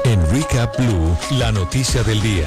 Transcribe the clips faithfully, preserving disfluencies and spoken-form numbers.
En Recap Blue, la noticia del día.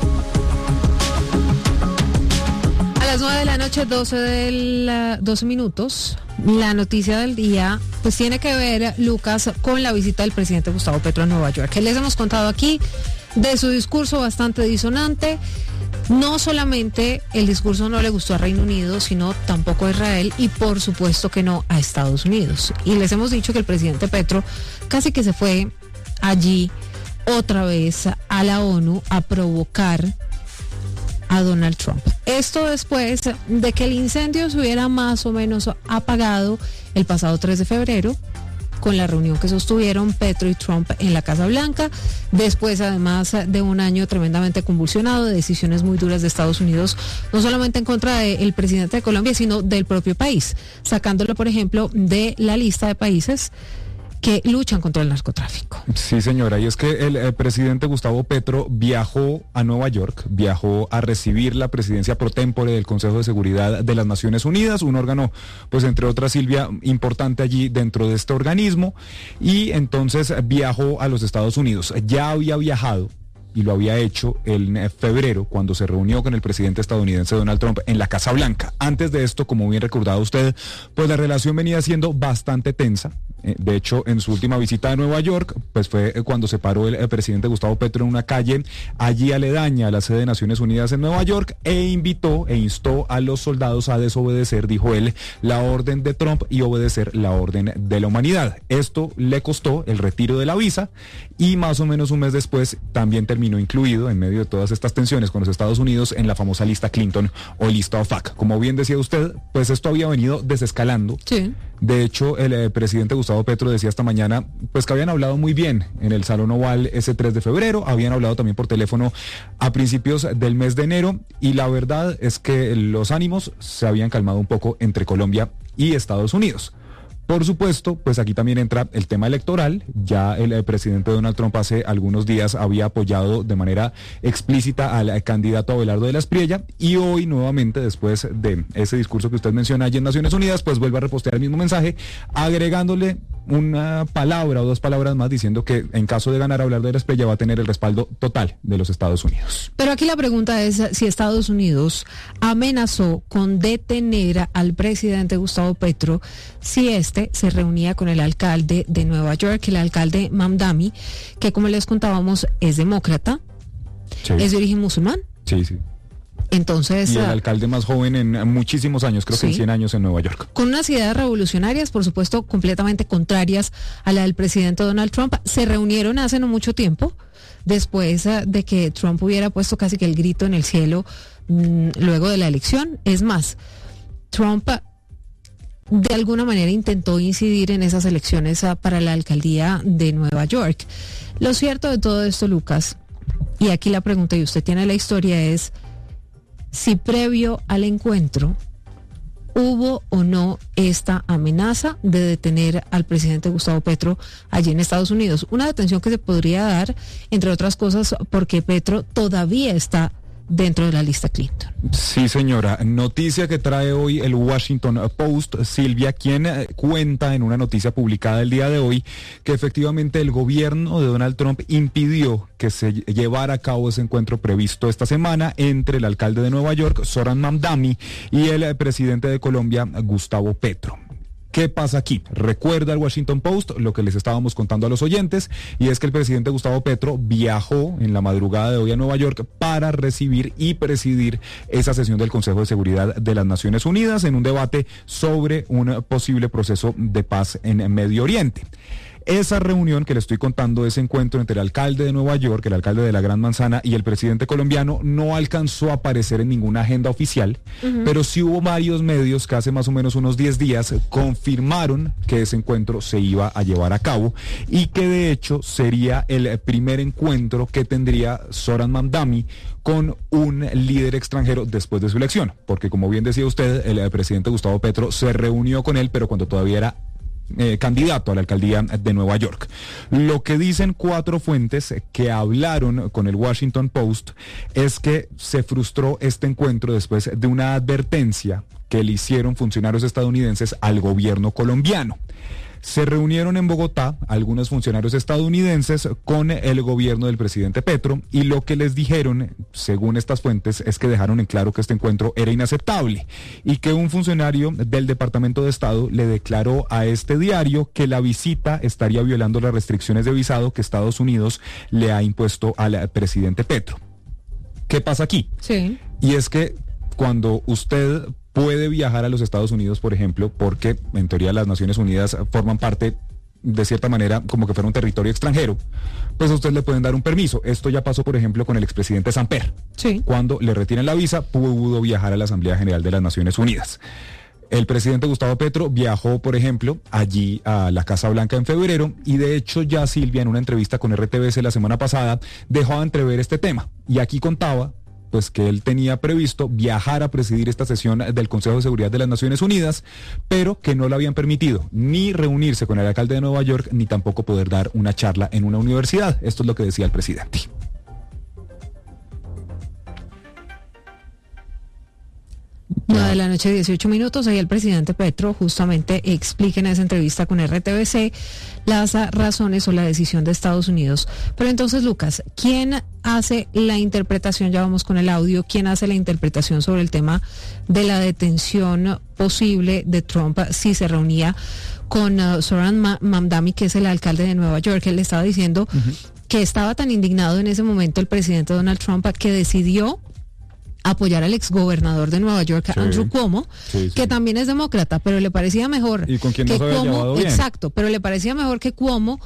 A las nueve de la noche, doce, del, doce minutos, la noticia del día pues tiene que ver, Lucas, con la visita del presidente Gustavo Petro a Nueva York, que les hemos contado aquí de su discurso bastante disonante. No solamente el discurso no le gustó a Reino Unido, sino tampoco a Israel y por supuesto que no a Estados Unidos. Y les hemos dicho que el presidente Petro casi que se fue allí otra vez a la ONU a provocar a Donald Trump. Esto después de que el incendio se hubiera más o menos apagado el pasado tres de febrero, con la reunión que sostuvieron Petro y Trump en la Casa Blanca, después además de un año tremendamente convulsionado, de decisiones muy duras de Estados Unidos, no solamente en contra del presidente de Colombia, sino del propio país, sacándolo, por ejemplo, de la lista de países que luchan contra el narcotráfico. Sí, señora, y es que el, el presidente Gustavo Petro viajó a Nueva York, viajó a recibir la presidencia pro tempore del Consejo de Seguridad de las Naciones Unidas, un órgano, pues entre otras, Silvia, importante allí dentro de este organismo, y entonces viajó a los Estados Unidos. Ya había viajado y lo había hecho en febrero, cuando se reunió con el presidente estadounidense Donald Trump en la Casa Blanca. Antes de esto, como bien recordado usted, pues la relación venía siendo bastante tensa. De hecho, en su última visita a Nueva York, pues fue cuando se paró el, el presidente Gustavo Petro en una calle allí aledaña a la sede de Naciones Unidas en Nueva York e invitó e instó a los soldados a desobedecer, dijo él, la orden de Trump y obedecer la orden de la humanidad. Esto le costó el retiro de la visa y más o menos un mes después también terminó incluido en medio de todas estas tensiones con los Estados Unidos en la famosa lista Clinton o lista O F A C. Como bien decía usted, pues esto había venido desescalando. Sí. De hecho, el eh, presidente Gustavo Petro decía esta mañana pues que habían hablado muy bien en el Salón Oval ese tres de febrero, habían hablado también por teléfono a principios del mes de enero y la verdad es que los ánimos se habían calmado un poco entre Colombia y Estados Unidos. Por supuesto, pues aquí también entra el tema electoral. Ya el, el presidente Donald Trump hace algunos días había apoyado de manera explícita al candidato Abelardo de la Espriella y hoy nuevamente, después de ese discurso que usted menciona allí en Naciones Unidas, pues vuelve a repostear el mismo mensaje, agregándole una palabra o dos palabras más diciendo que en caso de ganar Abelardo de la Espriella va a tener el respaldo total de los Estados Unidos. Pero aquí la pregunta es si Estados Unidos amenazó con detener al presidente Gustavo Petro si este se reunía con el alcalde de Nueva York, el alcalde Mamdani, que como les contábamos es demócrata, sí. Es de origen musulmán. Sí, sí. Entonces, y el alcalde más joven en muchísimos años, creo sí. que en cien años en Nueva York. Con unas ideas revolucionarias, por supuesto, completamente contrarias a la del presidente Donald Trump. Se reunieron hace no mucho tiempo, después de que Trump hubiera puesto casi que el grito en el cielo mmm, luego de la elección. Es más, Trump de alguna manera intentó incidir en esas elecciones para la alcaldía de Nueva York. Lo cierto de todo esto, Lucas, y aquí la pregunta, y usted tiene la historia, es si previo al encuentro hubo o no esta amenaza de detener al presidente Gustavo Petro allí en Estados Unidos. Una detención que se podría dar, entre otras cosas, porque Petro todavía está dentro de la lista Clinton. Sí, señora. Noticia que trae hoy el Washington Post, Silvia, quien eh, cuenta en una noticia publicada el día de hoy que efectivamente el gobierno de Donald Trump impidió que se llevara a cabo ese encuentro previsto esta semana entre el alcalde de Nueva York, Zoran Mamdani, y el eh, presidente de Colombia, Gustavo Petro. ¿Qué pasa aquí? Recuerda el Washington Post lo que les estábamos contando a los oyentes, y es que el presidente Gustavo Petro viajó en la madrugada de hoy a Nueva York para recibir y presidir esa sesión del Consejo de Seguridad de las Naciones Unidas en un debate sobre un posible proceso de paz en Medio Oriente. Esa reunión que le estoy contando, ese encuentro entre el alcalde de Nueva York, el alcalde de la Gran Manzana y el presidente colombiano, no alcanzó a aparecer en ninguna agenda oficial, uh-huh. pero sí hubo varios medios que hace más o menos unos diez días confirmaron que ese encuentro se iba a llevar a cabo y que de hecho sería el primer encuentro que tendría Zoran Mamdani con un líder extranjero después de su elección, porque como bien decía usted, el, el presidente Gustavo Petro se reunió con él, pero cuando todavía era Eh, candidato a la alcaldía de Nueva York. Lo que dicen cuatro fuentes que hablaron con el Washington Post es que se frustró este encuentro después de una advertencia que le hicieron funcionarios estadounidenses al gobierno colombiano. Se reunieron en Bogotá algunos funcionarios estadounidenses con el gobierno del presidente Petro y lo que les dijeron, según estas fuentes, es que dejaron en claro que este encuentro era inaceptable y que un funcionario del Departamento de Estado le declaró a este diario que la visita estaría violando las restricciones de visado que Estados Unidos le ha impuesto al presidente Petro. ¿Qué pasa aquí? Sí. Y es que cuando usted puede viajar a los Estados Unidos, por ejemplo, porque en teoría las Naciones Unidas forman parte, de cierta manera, como que fuera un territorio extranjero, pues a usted le pueden dar un permiso. Esto ya pasó, por ejemplo, con el expresidente Samper. Sí. Cuando le retiran la visa, pudo viajar a la Asamblea General de las Naciones Unidas. El presidente Gustavo Petro viajó, por ejemplo, allí a la Casa Blanca en febrero y de hecho ya Silvia, en una entrevista con R T V C la semana pasada, dejó entrever este tema. Y aquí contaba pues que él tenía previsto viajar a presidir esta sesión del Consejo de Seguridad de las Naciones Unidas, pero que no le habían permitido ni reunirse con el alcalde de Nueva York, ni tampoco poder dar una charla en una universidad. Esto es lo que decía el presidente. nueve de la noche, dieciocho minutos. Ahí el presidente Petro justamente explica en esa entrevista con R T V C las razones o la decisión de Estados Unidos. Pero entonces, Lucas, ¿quién hace la interpretación? Ya vamos con el audio. ¿Quién hace la interpretación sobre el tema de la detención posible de Trump si se reunía con uh, Zohran Mamdani, que es el alcalde de Nueva York? Él le estaba diciendo uh-huh. que estaba tan indignado en ese momento el presidente Donald Trump que decidió apoyar al exgobernador de Nueva York, sí, Andrew Cuomo, sí, sí. que también es demócrata, pero le parecía mejor ¿Y con quién que no se había Cuomo, llevado bien? Exacto, pero le parecía mejor que Cuomo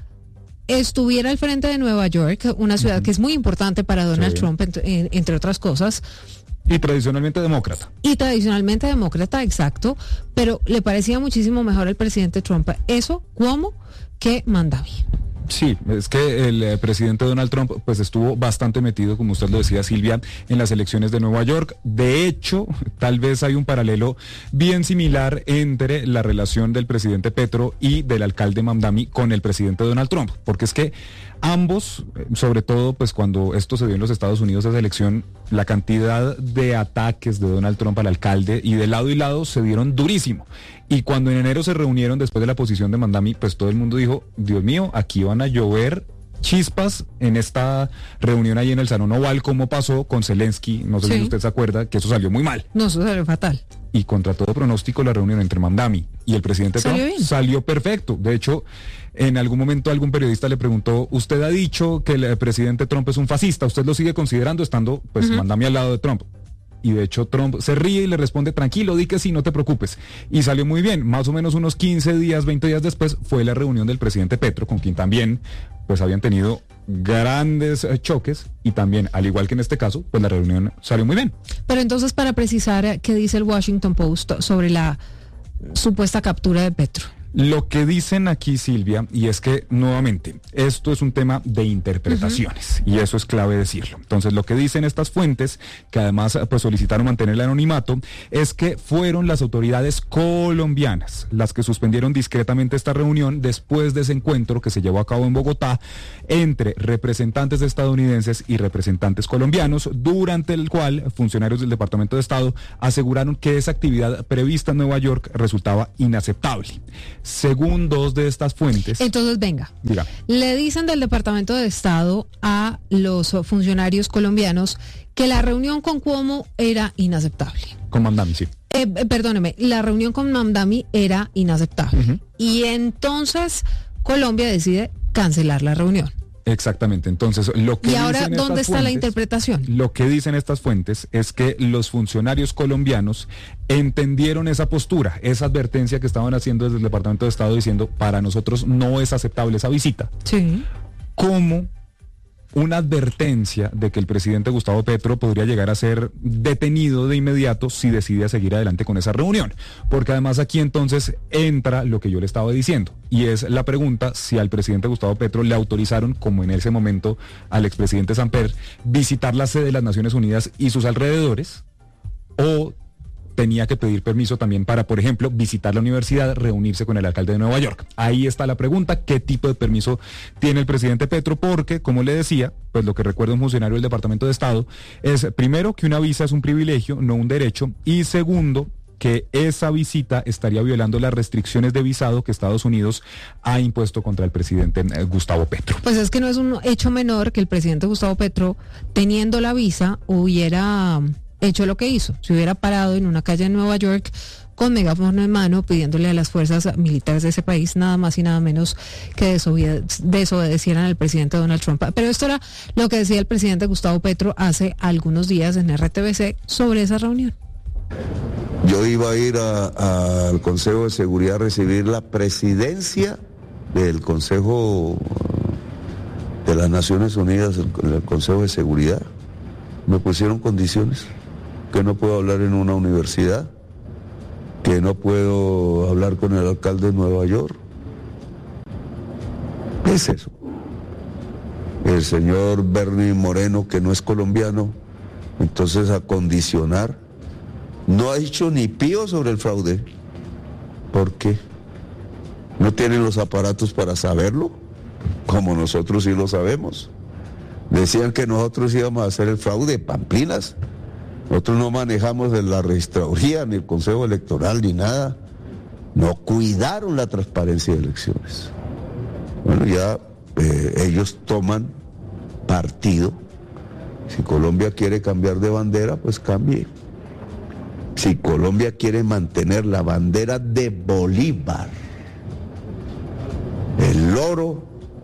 estuviera al frente de Nueva York, una ciudad uh-huh. que es muy importante para Donald sí. Trump, entre, entre otras cosas. Y tradicionalmente demócrata. Y tradicionalmente demócrata, exacto, pero le parecía muchísimo mejor al presidente Trump eso, Cuomo, que Mamdani. Sí, es que el eh, presidente Donald Trump pues estuvo bastante metido, como usted lo decía, Silvia, en las elecciones de Nueva York. De hecho, tal vez hay un paralelo bien similar entre la relación del presidente Petro y del alcalde Mamdani con el presidente Donald Trump, porque es que ambos, sobre todo pues cuando esto se dio en los Estados Unidos, esa elección, la cantidad de ataques de Donald Trump al alcalde y de lado y lado se dieron durísimo. Y cuando en enero se reunieron después de la posición de Mamdani, pues todo el mundo dijo, Dios mío, aquí van a llover chispas en esta reunión ahí en el Salón Oval, como pasó con Zelensky, no sé sí. si usted se acuerda, que eso salió muy mal. No, eso salió fatal. Y contra todo pronóstico, la reunión entre Mamdani y el presidente Trump ¿Salió bien? Salió perfecto. De hecho, en algún momento algún periodista le preguntó, usted ha dicho que el presidente Trump es un fascista, ¿usted lo sigue considerando estando, pues, uh-huh. Mamdani al lado de Trump? Y de hecho Trump se ríe y le responde, tranquilo, di que sí, no te preocupes. Y salió muy bien. Más o menos unos quince días, veinte días después fue la reunión del presidente Petro, con quien también pues habían tenido grandes eh, choques y también, al igual que en este caso, pues la reunión salió muy bien. Pero entonces, para precisar, ¿qué dice el Washington Post sobre la supuesta captura de Petro? Lo que dicen aquí, Silvia, y es que nuevamente esto es un tema de interpretaciones uh-huh. y eso es clave decirlo. Entonces, lo que dicen estas fuentes, que además pues solicitaron mantener el anonimato, es que fueron las autoridades colombianas las que suspendieron discretamente esta reunión después de ese encuentro que se llevó a cabo en Bogotá entre representantes estadounidenses y representantes colombianos, durante el cual funcionarios del Departamento de Estado aseguraron que esa actividad prevista en Nueva York resultaba inaceptable. Según dos de estas fuentes... Entonces, venga, dígame. Le dicen del Departamento de Estado a los funcionarios colombianos que la reunión con Cuomo era inaceptable. Con Mamdani, sí. Eh, eh, perdóneme, la reunión con Mamdani era inaceptable. Uh-huh. Y entonces Colombia decide cancelar la reunión. Exactamente, entonces lo que ¿Y ahora dicen dónde está fuentes, la interpretación? Lo que dicen estas fuentes es que los funcionarios colombianos entendieron esa postura, esa advertencia que estaban haciendo desde el Departamento de Estado diciendo, para nosotros no es aceptable esa visita. Sí. Como una advertencia de que el presidente Gustavo Petro podría llegar a ser detenido de inmediato si decide seguir adelante con esa reunión. Porque además aquí entonces entra lo que yo le estaba diciendo, y es la pregunta si al presidente Gustavo Petro le autorizaron, como en ese momento al expresidente Samper, visitar la sede de las Naciones Unidas y sus alrededores, o tenía que pedir permiso también para, por ejemplo, visitar la universidad, reunirse con el alcalde de Nueva York. Ahí está la pregunta, ¿qué tipo de permiso tiene el presidente Petro? Porque, como le decía, pues lo que recuerda un funcionario del Departamento de Estado es, primero, que una visa es un privilegio, no un derecho, y segundo, que esa visita estaría violando las restricciones de visado que Estados Unidos ha impuesto contra el presidente eh, Gustavo Petro. Pues es que no es un hecho menor que el presidente Gustavo Petro, teniendo la visa, hubiera hecho lo que hizo. Se hubiera parado en una calle en Nueva York con megáfono en mano, pidiéndole a las fuerzas militares de ese país nada más y nada menos que desobede- desobedecieran al presidente Donald Trump. Pero esto era lo que decía el presidente Gustavo Petro hace algunos días en R T V C sobre esa reunión. Yo iba a ir a, a, al Consejo de Seguridad a recibir la presidencia del Consejo de las Naciones Unidas, el, el Consejo de Seguridad. Me pusieron condiciones, que no puedo hablar en una universidad, que no puedo hablar con el alcalde de Nueva York. ¿Qué es eso? El señor Bernie Moreno, que no es colombiano, entonces a condicionar, no ha dicho ni pío sobre el fraude. ¿Por qué? ¿No tienen los aparatos para saberlo? Como nosotros sí lo sabemos. Decían que nosotros íbamos a hacer el fraude, pamplinas. Nosotros no manejamos la registraduría, ni el Consejo Electoral, ni nada. No cuidaron la transparencia de elecciones. Bueno, ya eh, ellos toman partido. Si Colombia quiere cambiar de bandera, pues cambie. Si Colombia quiere mantener la bandera de Bolívar, el loro.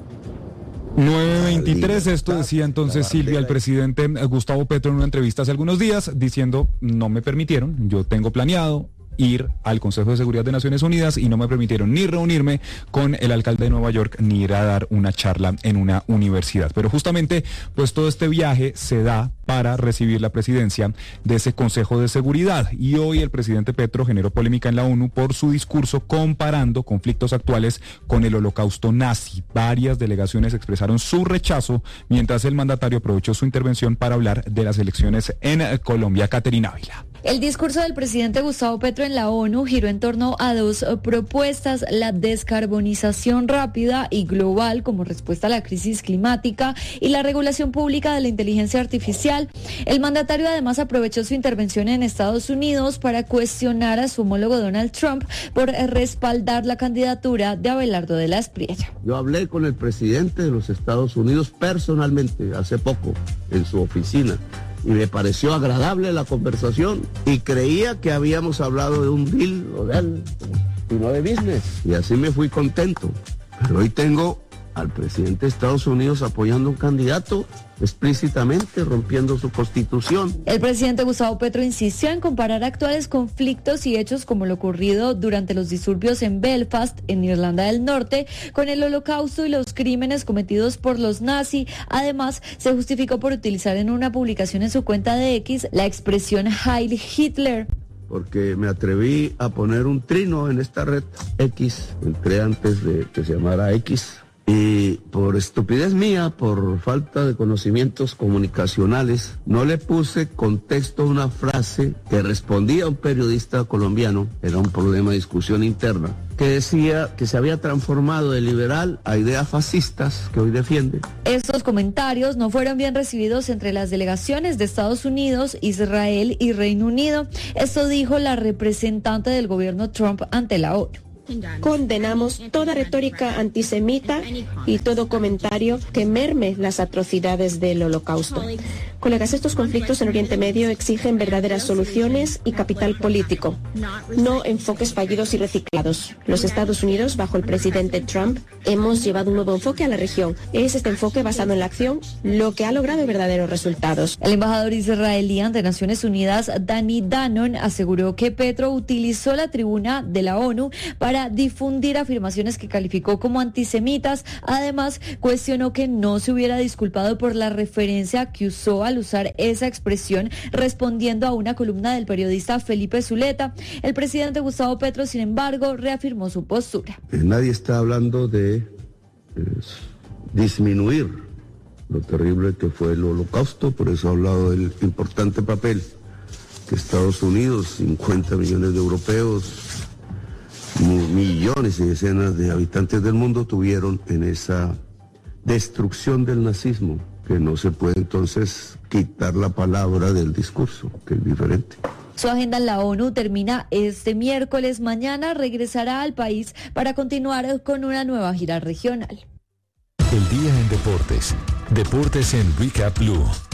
nueve veintitrés, esto decía entonces Silvia, el presidente Gustavo Petro en una entrevista hace algunos días, diciendo, no me permitieron, yo tengo planeado ir al Consejo de Seguridad de Naciones Unidas y no me permitieron ni reunirme con el alcalde de Nueva York ni ir a dar una charla en una universidad. Pero justamente, pues todo este viaje se da para recibir la presidencia de ese Consejo de Seguridad. Y hoy el presidente Petro generó polémica en la ONU por su discurso comparando conflictos actuales con el holocausto nazi. Varias delegaciones expresaron su rechazo, mientras el mandatario aprovechó su intervención para hablar de las elecciones en Colombia. Caterina Ávila. El discurso del presidente Gustavo Petro en la ONU giró en torno a dos propuestas: la descarbonización rápida y global como respuesta a la crisis climática y la regulación pública de la inteligencia artificial. El mandatario además aprovechó su intervención en Estados Unidos para cuestionar a su homólogo Donald Trump por respaldar la candidatura de Abelardo de la Espriella. Yo hablé con el presidente de los Estados Unidos personalmente hace poco en su oficina. Y me pareció agradable la conversación y creía que habíamos hablado de un deal real y no de business. Y así me fui contento. Pero hoy tengo al presidente de Estados Unidos apoyando a un candidato explícitamente rompiendo su constitución. El presidente Gustavo Petro insistió en comparar actuales conflictos y hechos como lo ocurrido durante los disturbios en Belfast, en Irlanda del Norte, con el holocausto y los crímenes cometidos por los nazis. Además, se justificó por utilizar en una publicación en su cuenta de X la expresión Heil Hitler. Porque me atreví a poner un trino en esta red X, entré antes de que se llamara X. Y por estupidez mía, por falta de conocimientos comunicacionales, no le puse contexto a una frase que respondía a un periodista colombiano, era un problema de discusión interna, que decía que se había transformado de liberal a ideas fascistas que hoy defiende. Estos comentarios no fueron bien recibidos entre las delegaciones de Estados Unidos, Israel y Reino Unido. Esto dijo la representante del gobierno Trump ante la ONU. Condenamos toda retórica antisemita y todo comentario que merme las atrocidades del Holocausto. Colegas, estos conflictos en Oriente Medio exigen verdaderas soluciones y capital político, no enfoques fallidos y reciclados. Los Estados Unidos, bajo el presidente Trump, hemos llevado un nuevo enfoque a la región. Es este enfoque basado en la acción lo que ha logrado verdaderos resultados. El embajador israelí ante Naciones Unidas, Danny Danon, aseguró que Petro utilizó la tribuna de la ONU para difundir afirmaciones que calificó como antisemitas. Además, cuestionó que no se hubiera disculpado por la referencia que usó al usar esa expresión, respondiendo a una columna del periodista Felipe Zuleta. El presidente Gustavo Petro, sin embargo, reafirmó su postura. Nadie está hablando de eh, disminuir lo terrible que fue el Holocausto, por eso ha hablado del importante papel que Estados Unidos, cincuenta millones de europeos, millones y decenas de habitantes del mundo tuvieron en esa destrucción del nazismo, que no se puede entonces quitar la palabra del discurso, que es diferente. Su agenda en la ONU termina este miércoles. Mañana regresará al país para continuar con una nueva gira regional. El día en deportes. Deportes en Recap Blue.